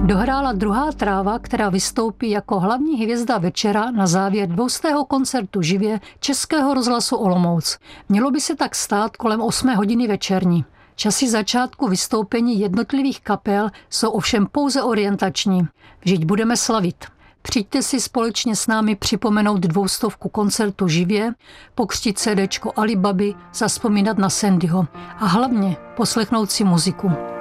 Dohrála druhá tráva, která vystoupí jako hlavní hvězda večera na závěr 200. koncertu živě Českého rozhlasu Olomouc. Mělo by se tak stát kolem 8 hodiny večerní. Časy začátku vystoupení jednotlivých kapel jsou ovšem pouze orientační. Vždyť budeme slavit. Přijďte si společně s námi připomenout 200. koncertu živě, pokřtít CDčko Alibaby, zazpomínat na Sandyho a hlavně poslechnout si muziku.